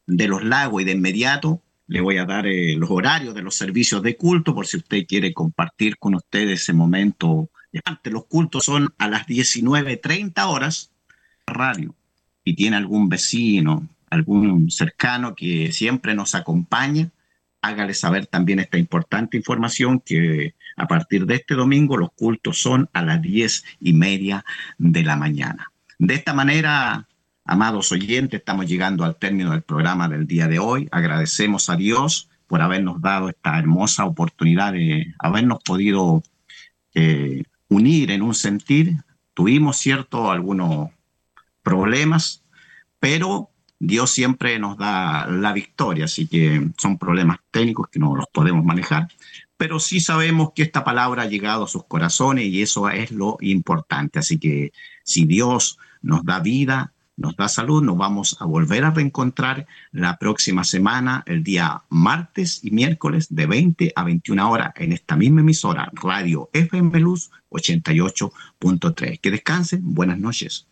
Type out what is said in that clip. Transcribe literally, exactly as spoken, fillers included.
de los Lagos y de inmediato le voy a dar eh, los horarios de los servicios de culto por si usted quiere compartir con ustedes ese momento. Antes, los cultos son a las diecinueve treinta horas, radio, y tiene algún vecino, algún cercano que siempre nos acompaña, hágale saber también esta importante información que a partir de este domingo los cultos son a las diez y media de la mañana. De esta manera, amados oyentes, estamos llegando al término del programa del día de hoy. Agradecemos a Dios por habernos dado esta hermosa oportunidad de habernos podido eh, unir en un sentir. Tuvimos, cierto, algunos problemas, pero Dios siempre nos da la victoria, así que son problemas técnicos que no los podemos manejar, pero sí sabemos que esta palabra ha llegado a sus corazones y eso es lo importante. Así que si Dios nos da vida, nos da salud, nos vamos a volver a reencontrar la próxima semana, el día martes y miércoles de veinte a veintiuna horas en esta misma emisora, Radio F M Luz ochenta y ocho punto tres. Que descansen, buenas noches.